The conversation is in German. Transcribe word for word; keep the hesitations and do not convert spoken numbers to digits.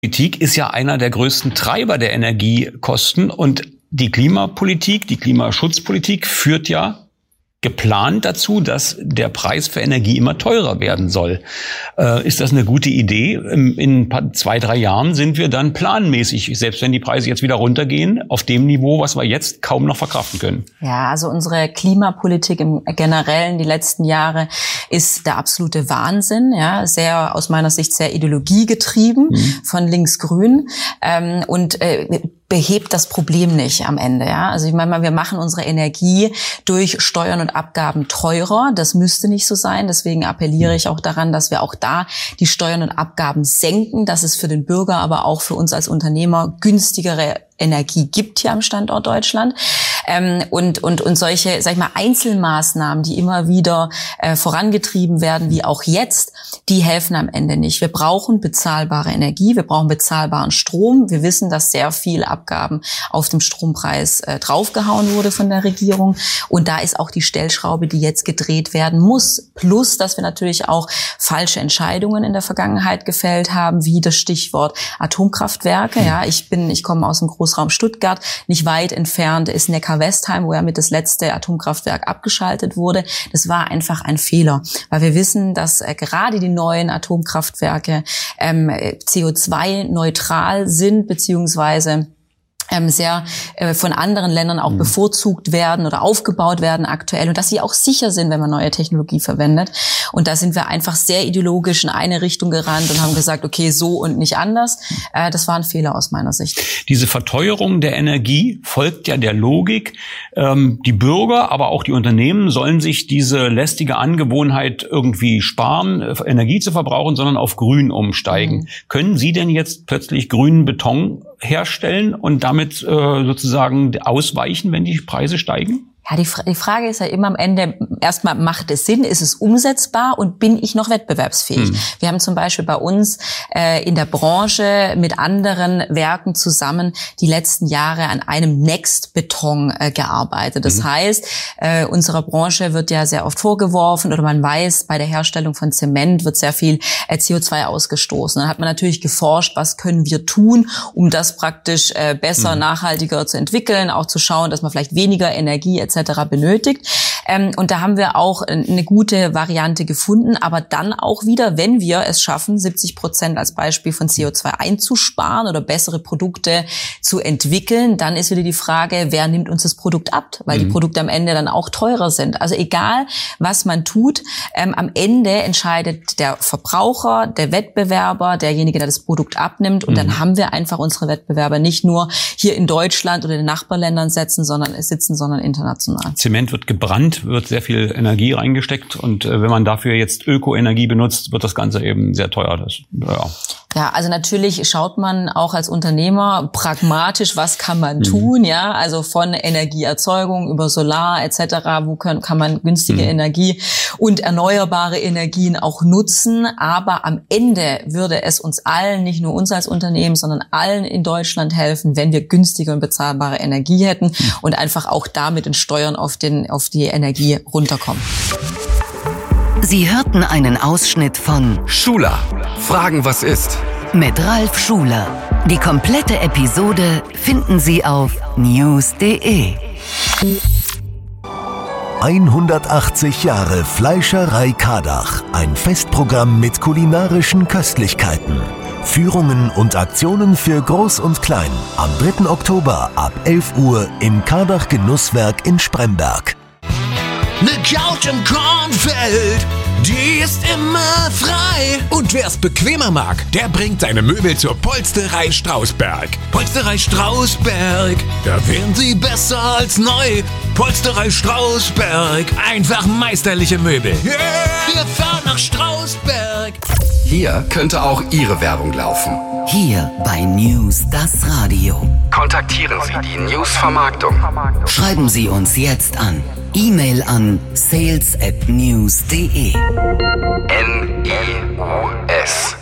Politik ist ja einer der größten Treiber der Energiekosten und die Klimapolitik, die Klimaschutzpolitik führt ja geplant dazu, dass der Preis für Energie immer teurer werden soll. Äh, ist das eine gute Idee? In zwei, drei Jahren sind wir dann planmäßig, selbst wenn die Preise jetzt wieder runtergehen, auf dem Niveau, was wir jetzt kaum noch verkraften können. Ja, also unsere Klimapolitik im Generellen die letzten Jahre ist der absolute Wahnsinn. Ja, sehr aus meiner Sicht sehr ideologiegetrieben, mhm. von links-grün ähm, und äh, behebt das Problem nicht am Ende. Ja, also ich meine mal, wir machen unsere Energie durch Steuern und Abgaben teurer. Das müsste nicht so sein. Deswegen appelliere ich auch daran, dass wir auch da die Steuern und Abgaben senken, dass es für den Bürger, aber auch für uns als Unternehmer günstigere Energie gibt hier am Standort Deutschland. Ähm, und, und, und solche, sag ich mal, Einzelmaßnahmen, die immer wieder äh, vorangetrieben werden, wie auch jetzt, die helfen am Ende nicht. Wir brauchen bezahlbare Energie, wir brauchen bezahlbaren Strom. Wir wissen, dass sehr viel Abgaben auf dem Strompreis äh, draufgehauen wurde von der Regierung. Und da ist auch die Stellschraube, die jetzt gedreht werden muss. Plus, dass wir natürlich auch falsche Entscheidungen in der Vergangenheit gefällt haben, wie das Stichwort Atomkraftwerke. Ja, ich bin, ich komme aus dem Großraum Stuttgart. Nicht weit entfernt ist Neckar-Westheim, wo ja mit das letzte Atomkraftwerk abgeschaltet wurde. Das war einfach ein Fehler, weil wir wissen, dass äh, gerade die neuen Atomkraftwerke ähm, C O zwei neutral sind, beziehungsweise ähm, sehr äh, von anderen Ländern auch mhm. bevorzugt werden oder aufgebaut werden aktuell und dass sie auch sicher sind, wenn man neue Technologie verwendet. Und da sind wir einfach sehr ideologisch in eine Richtung gerannt und haben gesagt, okay, so und nicht anders. Äh, das war ein Fehler aus meiner Sicht. Diese Verteuerung der Energie folgt ja der Logik, ähm, die Bürger, aber auch die Unternehmen sollen sich diese lästige Angewohnheit irgendwie sparen, äh, Energie zu verbrauchen, sondern auf Grün umsteigen. Mhm. Können Sie denn jetzt plötzlich grünen Beton herstellen und damit äh, sozusagen ausweichen, wenn die Preise steigen? Ja, die, die Frage ist ja immer am Ende, erstmal macht es Sinn, ist es umsetzbar und bin ich noch wettbewerbsfähig? Hm. Wir haben zum Beispiel bei uns äh, in der Branche mit anderen Werken zusammen die letzten Jahre an einem Next-Beton äh, gearbeitet. Das mhm. heißt, äh, unserer Branche wird ja sehr oft vorgeworfen oder man weiß, bei der Herstellung von Zement wird sehr viel äh, C O zwei ausgestoßen. Dann hat man natürlich geforscht, was können wir tun, um das praktisch äh, besser, mhm. nachhaltiger zu entwickeln, auch zu schauen, dass man vielleicht weniger Energie et cetera benötigt. Ähm, und da haben wir auch eine gute Variante gefunden, aber dann auch wieder, wenn wir es schaffen, siebzig Prozent als Beispiel von C O zwei einzusparen oder bessere Produkte zu entwickeln, dann ist wieder die Frage, wer nimmt uns das Produkt ab, weil mhm. die Produkte am Ende dann auch teurer sind. Also egal, was man tut, ähm, am Ende entscheidet der Verbraucher, der Wettbewerber, derjenige, der das Produkt abnimmt und mhm. dann haben wir einfach unsere Wettbewerber nicht nur hier in Deutschland oder in den Nachbarländern sitzen, sondern sitzen, sondern international. Zement wird gebrannt, wird sehr viel Energie reingesteckt und äh, wenn man dafür jetzt Ökoenergie benutzt, wird das Ganze eben sehr teuer. Das, ja. Ja, also natürlich schaut man auch als Unternehmer pragmatisch, was kann man mhm. tun, ja, also von Energieerzeugung über Solar et cetera, wo kann, kann man günstige mhm. Energie und erneuerbare Energien auch nutzen, aber am Ende würde es uns allen, nicht nur uns als Unternehmen, sondern allen in Deutschland helfen, wenn wir günstige und bezahlbare Energie hätten mhm. und einfach auch damit in Steuern auf den auf die Energie runterkommen. Sie hörten einen Ausschnitt von Schuler. Fragen, was ist? Mit Ralf Schuler. Die komplette Episode finden Sie auf news punkt de. hundertachtzig Jahre Fleischerei Kardach. Ein Festprogramm mit kulinarischen Köstlichkeiten. Führungen und Aktionen für Groß und Klein. Am dritten Oktober ab elf Uhr im Kardach Genusswerk in Spremberg. Ne Couch im Kornfeld, die ist immer frei. Und wer's bequemer mag, der bringt seine Möbel zur Polsterei Strausberg. Polsterei Strausberg, da wären sie besser als neu. Polsterei Strausberg, einfach meisterliche Möbel. Yeah. Wir fahren nach Strausberg. Hier könnte auch Ihre Werbung laufen. Hier bei News das Radio. Kontaktieren Sie die News-Vermarktung. Schreiben Sie uns jetzt an. E-Mail an sales at news punkt de. N E U S